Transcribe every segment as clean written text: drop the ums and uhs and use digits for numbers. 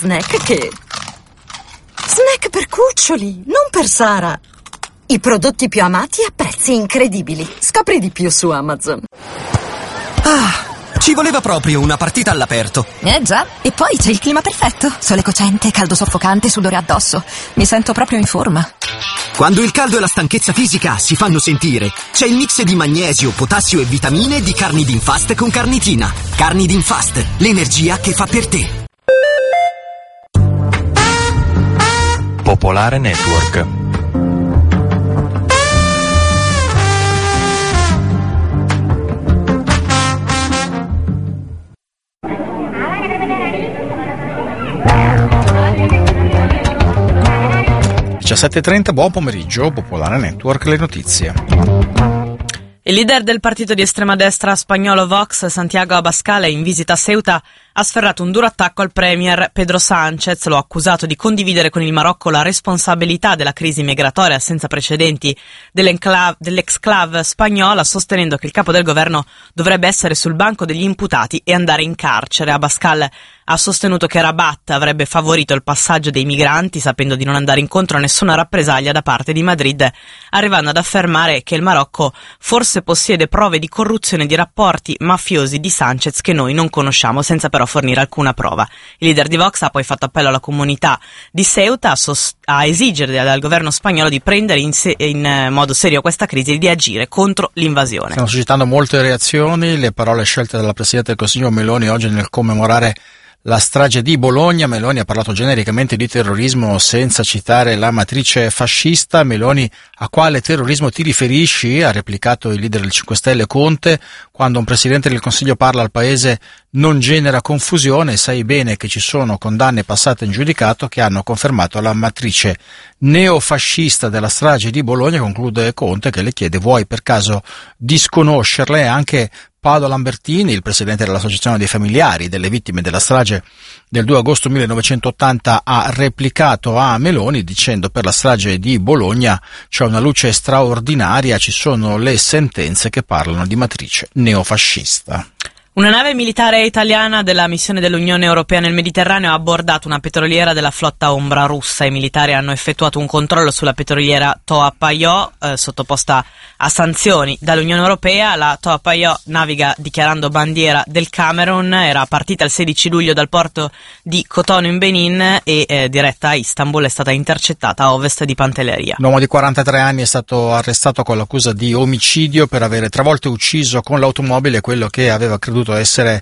snack che... Snack per cuccioli, non per Sara. I prodotti più amati a prezzi incredibili. Scopri di più su Amazon. Ci voleva proprio una partita all'aperto. Già, e poi c'è il clima perfetto. Sole cocente, caldo soffocante, sudore addosso. Mi sento proprio in forma. Quando il caldo e la stanchezza fisica si fanno sentire, c'è il mix di magnesio, potassio e vitamine di Carnidin-Fast con Carnitina. Carnidin-Fast, l'energia che fa per te. Popolare Network. Buon pomeriggio, Popolare Network, le notizie. Il leader del partito di estrema destra spagnolo Vox, Santiago Abascal, in visita a Ceuta, ha sferrato un duro attacco al premier Pedro Sánchez. Lo ha accusato di condividere con il Marocco la responsabilità della crisi migratoria senza precedenti dell'exclave spagnola, sostenendo che il capo del governo dovrebbe essere sul banco degli imputati e andare in carcere. Abascal ha sostenuto che Rabat avrebbe favorito il passaggio dei migranti, sapendo di non andare incontro a nessuna rappresaglia da parte di Madrid, arrivando ad affermare che il Marocco forse possiede prove di corruzione e di rapporti mafiosi di Sánchez che noi non conosciamo, senza però fornire alcuna prova. Il leader di Vox ha poi fatto appello alla comunità di Ceuta a esigere dal governo spagnolo di prendere in modo serio questa crisi e di agire contro l'invasione. Stanno suscitando molte reazioni le parole scelte dalla Presidente del Consiglio Meloni oggi nel commemorare la strage di Bologna. Meloni ha parlato genericamente di terrorismo senza citare la matrice fascista. Meloni, a quale terrorismo ti riferisci? Ha replicato il leader del 5 Stelle Conte. Quando un Presidente del Consiglio parla al Paese non genera confusione. Sai bene che ci sono condanne passate in giudicato che hanno confermato la matrice neofascista della strage di Bologna, conclude Conte, che le chiede: vuoi per caso disconoscerle? Anche Paolo Lambertini, il presidente dell'Associazione dei familiari delle vittime della strage del 2 agosto 1980, ha replicato a Meloni dicendo: per la strage di Bologna c'è una luce straordinaria, ci sono le sentenze che parlano di matrice neofascista. Una nave militare italiana della missione dell'Unione Europea nel Mediterraneo ha abbordato una petroliera della flotta ombra russa. I militari hanno effettuato un controllo sulla petroliera Toa Payoh, sottoposta a sanzioni dall'Unione Europea. La Toa Payoh naviga dichiarando bandiera del Camerun, era partita il 16 luglio dal porto di Cotonou in Benin e diretta a Istanbul, è stata intercettata a ovest di Pantelleria. L'uomo di 43 anni è stato arrestato con l'accusa di omicidio per avere 3 volte ucciso con l'automobile quello che aveva creduto essere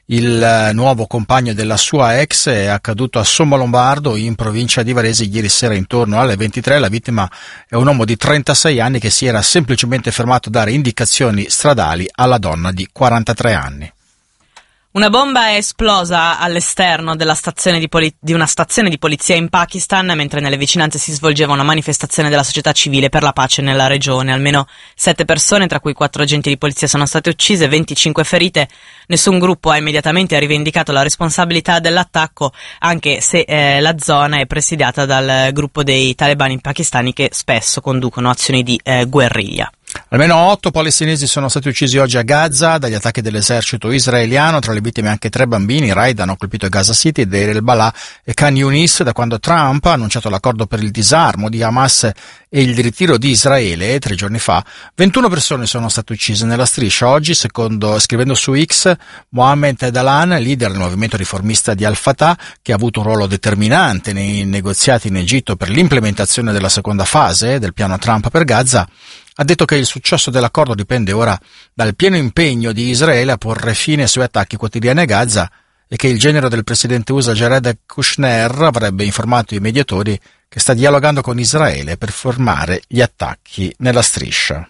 il nuovo compagno della sua ex. È accaduto a Sommalombardo, in provincia di Varese, ieri sera intorno alle 23. La vittima è un uomo di 36 anni che si era semplicemente fermato a dare indicazioni stradali alla donna di 43 anni. Una bomba è esplosa all'esterno della di una stazione di polizia in Pakistan mentre nelle vicinanze si svolgeva una manifestazione della società civile per la pace nella regione. Almeno 7 persone, tra cui 4 agenti di polizia, sono state uccise, 25 ferite. Nessun gruppo ha immediatamente rivendicato la responsabilità dell'attacco, anche se la zona è presidiata dal gruppo dei talebani pakistani che spesso conducono azioni di guerriglia. Almeno 8 palestinesi sono stati uccisi oggi a Gaza dagli attacchi dell'esercito israeliano, tra le vittime anche 3 bambini. I raid hanno colpito Gaza City, Deir el-Balah e Khan Yunis da quando Trump ha annunciato l'accordo per il disarmo di Hamas e il ritiro di Israele 3 giorni fa. 21 persone sono state uccise nella striscia. Oggi, scrivendo su X, Mohammed Dalan, leader del movimento riformista di Al-Fatah, che ha avuto un ruolo determinante nei negoziati in Egitto per l'implementazione della seconda fase del piano Trump per Gaza, ha detto che il successo dell'accordo dipende ora dal pieno impegno di Israele a porre fine ai suoi attacchi quotidiani a Gaza e che il genero del presidente USA Jared Kushner avrebbe informato i mediatori che sta dialogando con Israele per fermare gli attacchi nella striscia.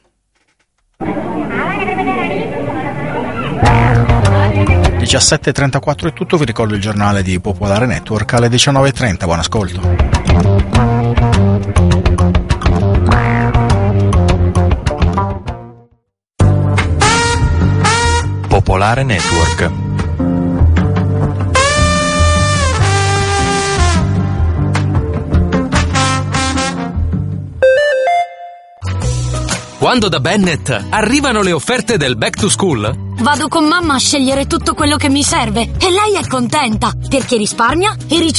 17:34 è tutto, vi ricordo il giornale di Popolare Network alle 19:30, buon ascolto. Popolare Network. Quando da Bennett arrivano le offerte del Back to School, vado con mamma a scegliere tutto quello che mi serve e lei è contenta perché risparmia e riceve